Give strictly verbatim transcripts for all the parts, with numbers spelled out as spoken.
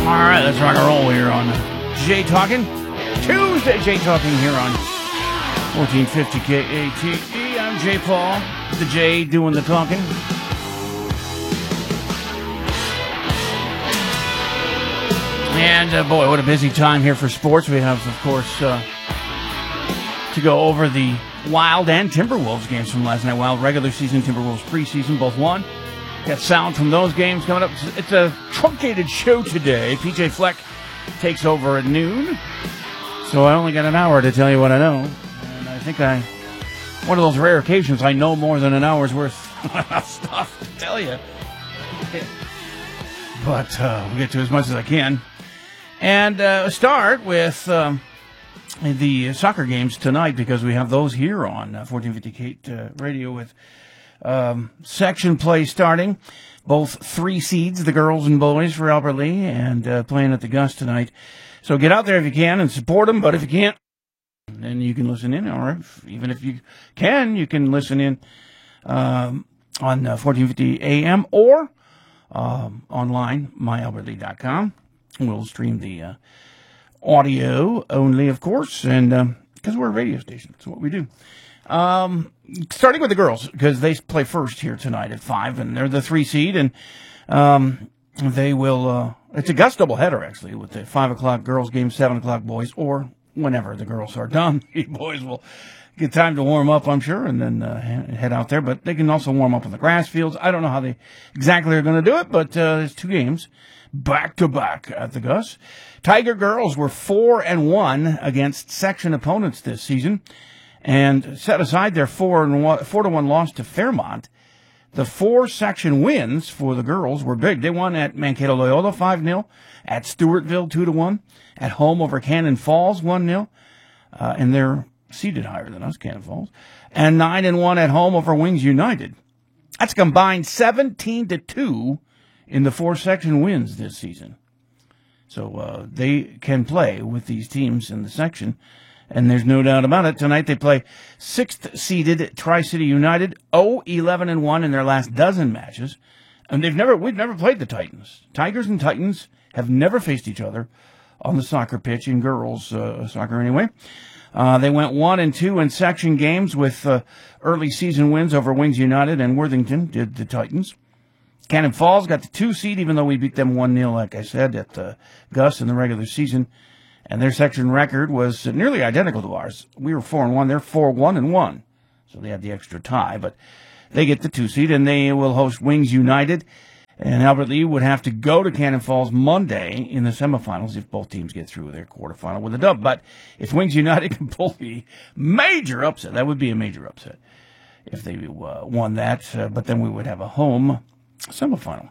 All right, let's rock and roll here on Jay Talking. Tuesday Jay Talking here on fourteen fifty K A T E. I'm Jay Paul, the J doing the talking. And uh, boy, what a busy time here for sports. We have, of course, uh, to go over the Wild and Timberwolves games from last night. Wild regular season, Timberwolves preseason, both won. Got sound from those games coming up. It's a truncated show today. P J Fleck takes over at noon. So I only got an hour to tell you what I know. And I think I, one of those rare occasions, I know more than an hour's worth of stuff to tell you. But uh, we'll get to as much as I can. And uh, start with um, the soccer games tonight, because we have those here on uh, fourteen fifty Kate uh, Radio with um, section play starting. Both three seeds, the girls and boys for Albert Lee, and uh, playing at the Gus tonight. So get out there if you can and support them. But if you can't, then you can listen in. Or if, even if you can, you can listen in um, on uh, fourteen fifty A M or um, online, my albert lee dot com. We'll stream the uh, audio only, of course, and because um, we're a radio station, that's what we do. Um, starting with the girls, because they play first here tonight at five, and they're the three seed, and um, they will. Uh, it's a Gus doubleheader actually, with the five o'clock girls game, seven o'clock boys, or whenever the girls are done, the boys will get time to warm up, I'm sure, and then uh, head out there. But they can also warm up on the grass fields. I don't know how they exactly are going to do it, but uh, there's two games back to back at the Gus. Tiger girls were four and one against section opponents this season. And set aside their four and one, four to one loss to Fairmont, the four section wins for the girls were big. They won at Mankato Loyola five nil, at Stewartville two to one, at home over Cannon Falls one nil, uh, and they're seeded higher than us, Cannon Falls, and nine and one at home over Wings United. That's combined seventeen to two in the four section wins this season. So uh, they can play with these teams in the section. And there's no doubt about it. Tonight they play sixth-seeded Tri-City United, oh eleven and one in their last dozen matches. And they've never, we've never played the Titans. Tigers and Titans have never faced each other on the soccer pitch, in girls uh, soccer anyway. Uh, they went one and two in section games with uh, early season wins over Wings United, and Worthington did the Titans. Cannon Falls got the two seed, even though we beat them one nil, like I said, at the Gus in the regular season. And their section record was nearly identical to ours. We were four and one. They're four one and one, so they had the extra tie. But they get the two seed, and they will host Wings United. And Albert Lee would have to go to Cannon Falls Monday in the semifinals if both teams get through their quarterfinal with a dub. But if Wings United can pull the major upset, that would be a major upset if they uh, won that. Uh, but then we would have a home semifinal.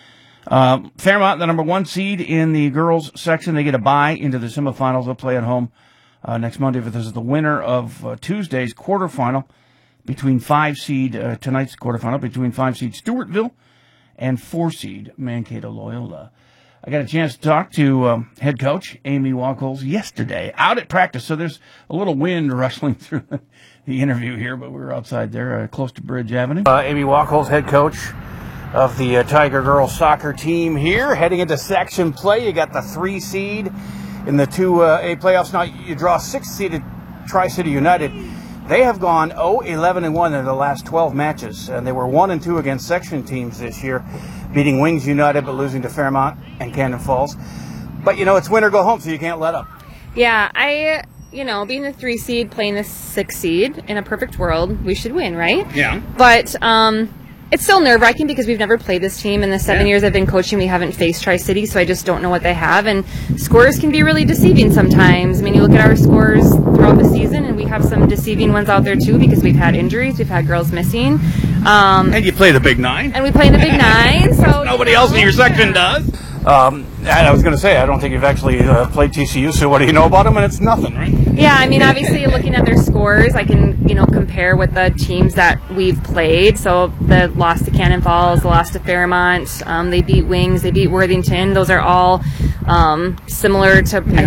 Uh, Fairmont, the number one seed in the girls section, they get a bye into the semifinals. They'll play at home uh, next Monday. But this is the winner of uh, Tuesday's quarterfinal between five seed uh, tonight's quarterfinal between five seed Stewartville and four seed Mankato Loyola. I got a chance to talk to um, head coach Amy Wachholz yesterday out at practice. So there's a little wind rustling through the interview here, but we were outside there uh, close to Bridge Avenue. Uh, Amy Wachholz, head coach of the uh, Tiger girls soccer team here, heading into section play. You got the three seed in the two uh, A playoffs. Now you draw six-seeded Tri-City United. They have gone oh eleven and one in the last twelve matches, and they were one and two against section teams this year, beating Wings United but losing to Fairmont and Cannon Falls. But you know, it's win or go home, so you can't let up. Yeah, I, you know, being the three seed, playing the six seed, in a perfect world, we should win, right? Yeah. But um. It's still nerve-wracking because we've never played this team. In the seven yeah. years I've been coaching, we haven't faced Tri-City, so I just don't know what they have. And scores can be really deceiving sometimes. I mean, you look at our scores throughout the season, and we have some deceiving ones out there, too, because we've had injuries. We've had girls missing. Um, and you play the Big Nine. And we play the Big Nine. So nobody you know, else in your section does. Um, and I was going to say, I don't think you've actually uh, played T C U, so what do you know about them? And it's nothing, right? Yeah, I mean, obviously, looking at their scores, I can, you know, compare with the teams that we've played. So the loss to Cannon Falls, the loss to Fairmont, um, they beat Wings, they beat Worthington. Those are all um, similar to, I think,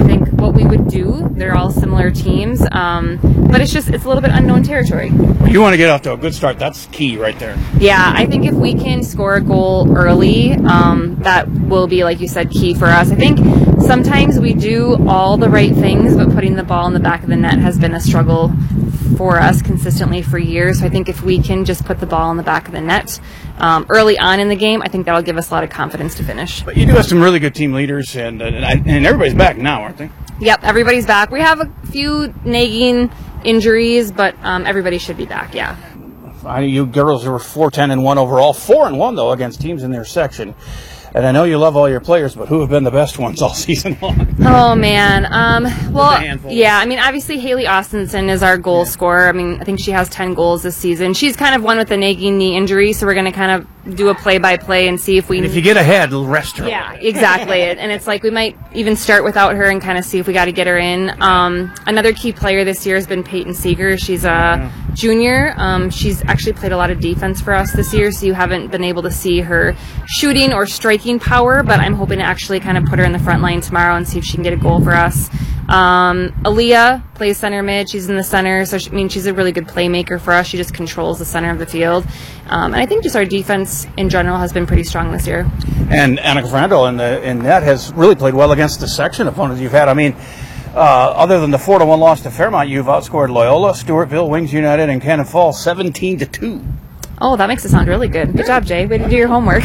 what we would do. They're all similar teams, um, but it's just it's a little bit unknown territory. You want to get off to a good start. That's key right there. Yeah, I think if we can score a goal early, um, that will be, like you said, key for us. I think sometimes we do all the right things, but putting the ball in the back of the net has been a struggle for us consistently for years. So I think if we can just put the ball in the back of the net um, early on in the game, I think that'll give us a lot of confidence to finish. But you do have some really good team leaders, and uh, and, I, and everybody's back now, aren't they? Yep, everybody's back. We have a few nagging injuries, but um, everybody should be back, yeah. I, you girls were four ten and one overall, four and one though against teams in their section. And I know you love all your players, but who have been the best ones all season long? Oh, man. Um, well, yeah, I mean, obviously Haley Austinson is our goal yeah. scorer. I mean, I think she has ten goals this season. She's kind of one with the nagging knee injury, so we're going to kind of do a play-by-play and see if we... And if you get ahead, rest her. Yeah, exactly. And it's like we might even start without her and kind of see if we got to get her in. Um, another key player this year has been Peyton Seeger. She's a yeah. junior. Um, she's actually played a lot of defense for us this year, so you haven't been able to see her shooting or striking power, but I'm hoping to actually kind of put her in the front line tomorrow and see if she can get a goal for us. Um, Aaliyah plays center mid. She's in the center, so she, I mean, she's a really good playmaker for us. She just controls the center of the field. Um, and I think just our defense in general has been pretty strong this year. And Annika Frandl in, the, in that has really played well against the section opponents you've had. I mean, uh, other than the four to one loss to Fairmont, you've outscored Loyola, Stewartville, Wings United, and Cannon Falls seventeen to two. Oh, that makes it sound really good. Good job, Jay. Way to do your homework.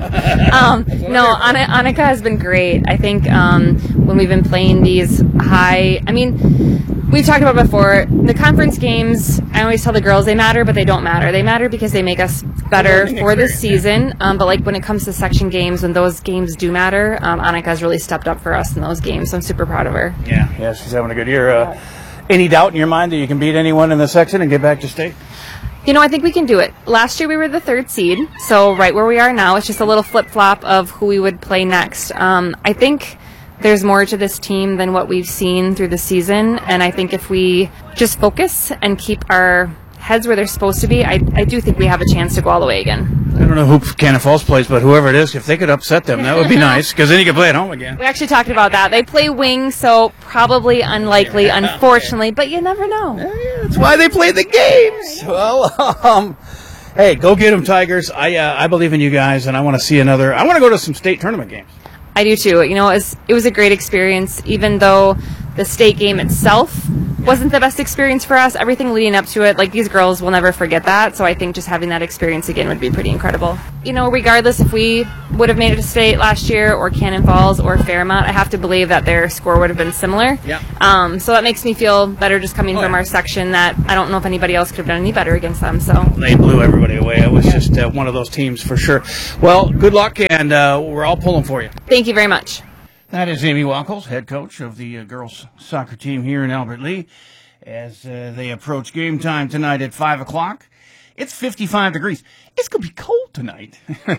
um, no, Anna, Annika has been great. I think um, when we've been playing these high, I mean, we've talked about before, the conference games, I always tell the girls they matter, but they don't matter. They matter because they make us better for this season. Um, but like when it comes to section games, when those games do matter, um, Annika has really stepped up for us in those games. So I'm super proud of her. Yeah, yeah, she's having a good year. Uh, any doubt in your mind that you can beat anyone in the section and get back to state? You know, I think we can do it. Last year we were the third seed, so right where we are now, it's just a little flip-flop of who we would play next. Um, I think there's more to this team than what we've seen through the season, and I think if we just focus and keep our heads where they're supposed to be, I, I do think we have a chance to go all the way again. I don't know who Cannon Falls plays, but whoever it is, if they could upset them, that would be nice, because then you could play at home again. We actually talked about that. They play wings, so probably unlikely, yeah, unfortunately, yeah. but you never know. Yeah, that's why they play the games. Well, um, hey, go get them, Tigers. I uh, I believe in you guys, and I want to see another. I want to go to some state tournament games. I do too. You know, it was, it was a great experience, even though the state game itself wasn't the best experience for us. Everything leading up to it, like these girls will never forget that. So I think just having that experience again would be pretty incredible. You know, regardless if we would have made it to state last year or Cannon Falls or Fairmont, I have to believe that their score would have been similar. Yeah. Um, so that makes me feel better just coming oh, from yeah. our section that I don't know if anybody else could have done any better against them. So they blew everybody away. It was just uh, one of those teams for sure. Well, good luck, and uh, we're all pulling for you. Thank you very much. That is Amy Wackles, head coach of the uh, girls soccer team here in Albert Lea, as uh, they approach game time tonight at five o'clock. It's fifty-five degrees. It's going to be cold tonight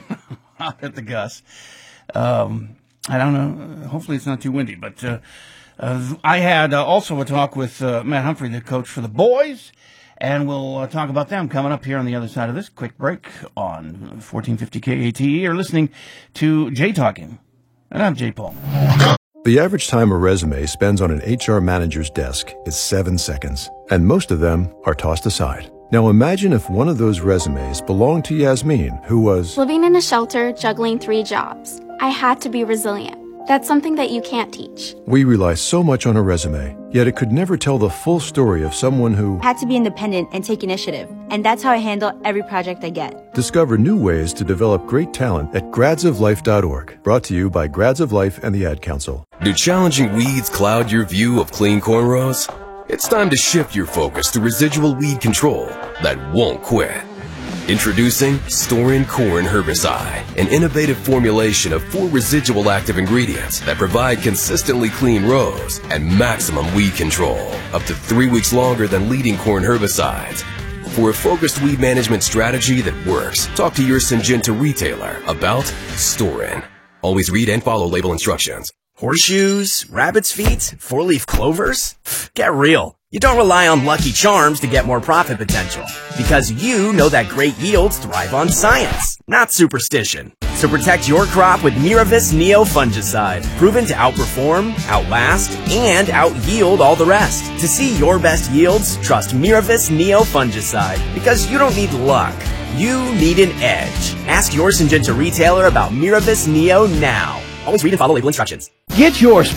out at the Gus. Um, I don't know. Hopefully it's not too windy. But uh, uh, I had uh, also a talk with uh, Matt Humphrey, the coach for the boys, and we'll uh, talk about them coming up here on the other side of this quick break on fourteen fifty K A T E. You're listening to Jay Talking. And I'm Jay Paul. The average time a resume spends on an H R manager's desk is seven seconds, and most of them are tossed aside. Now imagine if one of those resumes belonged to Yasmin, who was living in a shelter, juggling three jobs. I had to be resilient. That's something that you can't teach. We rely so much on a resume, yet it could never tell the full story of someone who had to be independent and take initiative. And that's how I handle every project I get. Discover new ways to develop great talent at grads of life dot org. Brought to you by Grads of Life and the Ad Council. Do challenging weeds cloud your view of clean cornrows? It's time to shift your focus to residual weed control that won't quit. Introducing Storin Corn Herbicide, an innovative formulation of four residual active ingredients that provide consistently clean rows and maximum weed control, up to three weeks longer than leading corn herbicides. For a focused weed management strategy that works, talk to your Syngenta retailer about Storin. Always read and follow label instructions. Horseshoes, rabbit's feet, four-leaf clovers? Get real. You don't rely on Lucky Charms to get more profit potential, because you know that great yields thrive on science, not superstition. So protect your crop with Miravis Neo Fungicide, proven to outperform, outlast, and out-yield all the rest. To see your best yields, trust Miravis Neo Fungicide, because you don't need luck. You need an edge. Ask your Syngenta retailer about Miravis Neo now. Always read and follow label instructions. Get your